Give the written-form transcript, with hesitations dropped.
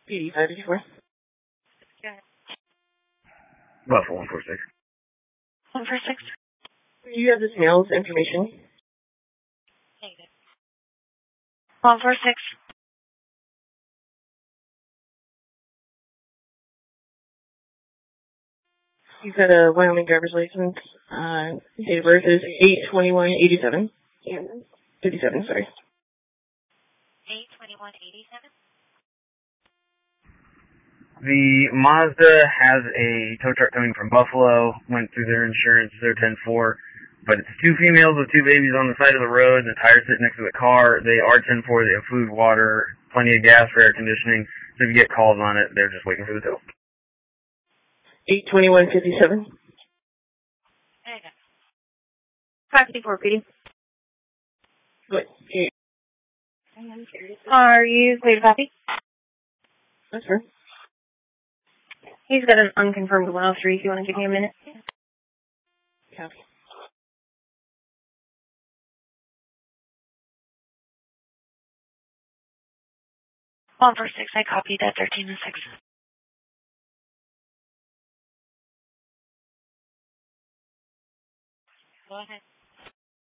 PD584. Buffalo 146. 146. Do you have this mail's information? Negative. 146. You've got a Wyoming driver's license. Date of birth is 8/21/87. 57, sorry. 8/21/87. The Mazda has a tow truck coming from Buffalo, went through their insurance, their 10-4, but it's two females with two babies on the side of the road, the tires sitting next to the car. They are 10-4, they have food, water, plenty of gas for air conditioning, so if you get calls on it, they're just waiting for the tow. 8/21/57. Negative. 554 PD. What? Are you clear to copy? That's fair. He's got an unconfirmed 103 if you want to give me a minute. Copy. One for 6, I copied that 13-6. Go ahead.